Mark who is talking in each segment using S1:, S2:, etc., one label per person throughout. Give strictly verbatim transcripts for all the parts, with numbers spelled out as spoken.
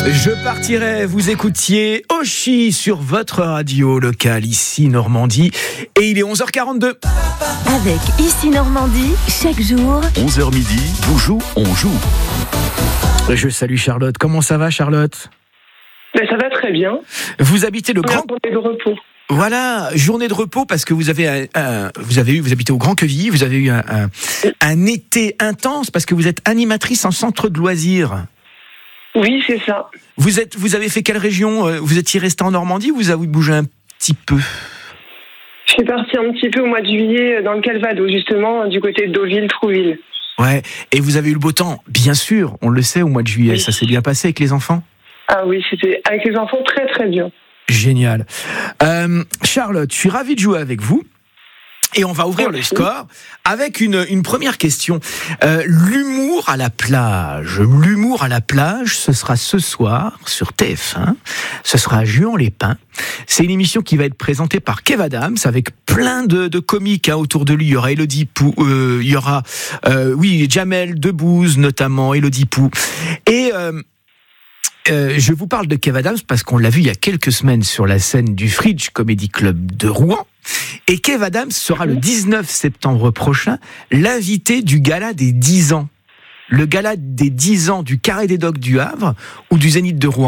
S1: Je partirai, vous écoutiez Oshi sur votre radio locale ici Normandie et il est onze heures quarante-deux.
S2: Avec Ici Normandie, chaque jour
S3: onze heures midi, vous jouez, on joue.
S1: Je salue Charlotte. Comment ça va Charlotte ?
S4: Ben, ça va très bien.
S1: Vous habitez le Grand...
S4: Journée de repos.
S1: Voilà, journée de repos parce que vous avez un, un, vous avez eu, vous habitez au Grand Quevilly, vous avez eu un, un, un été intense parce que vous êtes animatrice en centre de loisirs.
S4: Oui, c'est ça.
S1: Vous êtes, vous avez fait quelle région ? Vous étiez resté en Normandie ou vous avez bougé un petit peu ?
S4: Je suis partie un petit peu au mois de juillet dans le Calvados, justement, du côté de Deauville, Trouville.
S1: Ouais, et vous avez eu le beau temps, bien sûr, on le sait, au mois de juillet. Oui. Ça s'est bien passé avec les enfants ?
S4: Ah oui, c'était avec les enfants très très bien.
S1: Génial. Euh, Charlotte, je suis ravi de jouer avec vous. Et on va ouvrir le score avec une, une première question. Euh, l'humour à la plage. L'humour à la plage, ce sera ce soir sur T F un. Ce sera à Juan-les-Pins. C'est une émission qui va être présentée par Kev Adams avec plein de, de comiques hein, autour de lui. Il y aura Elodie Pou, euh, il y aura euh, oui Jamel Debbouze notamment, Elodie Pou. Et euh, Euh, je vous parle de Kev Adams parce qu'on l'a vu il y a quelques semaines sur la scène du Fridge Comedy Club de Rouen. Et Kev Adams sera le dix-neuf septembre prochain l'invité du gala des dix ans. Le gala des dix ans du Carré des Docks du Havre ou du Zénith de Rouen ?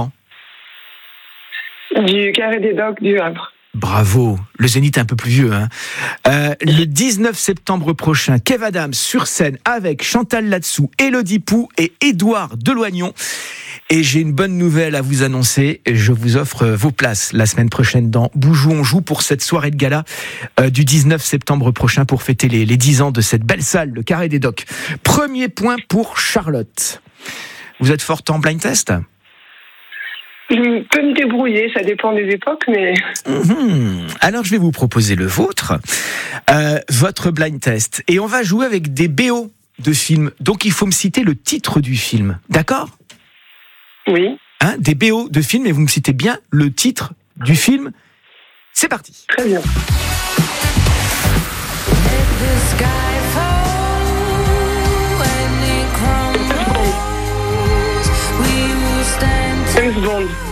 S4: Du Carré des Docks du Havre.
S1: Bravo, le Zénith est un peu plus vieux. Hein. Euh, le dix-neuf septembre prochain, Kev Adams sur scène avec Chantal Latsou, Elodie Pou et Édouard Deloignon. Et j'ai une bonne nouvelle à vous annoncer. Je vous offre vos places la semaine prochaine dans Boujou on joue pour cette soirée de gala euh, du dix-neuf septembre prochain pour fêter les, les dix ans de cette belle salle, le Carré des Docks. Premier point pour Charlotte. Vous êtes forte en blind test ?
S4: Je peux me débrouiller, ça dépend des époques, mais...
S1: Mmh. Alors, je vais vous proposer le vôtre, euh, votre blind test. Et on va jouer avec des B O de films. Donc, il faut me citer le titre du film. D'accord ?
S4: Oui.
S1: Hein, des B O de films, et vous me citez bien le titre du film. C'est parti.
S4: Très bien. James Bond.